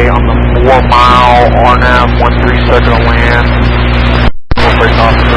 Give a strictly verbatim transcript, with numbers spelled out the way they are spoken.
on the four mile R N A V one three second land. We'll break off.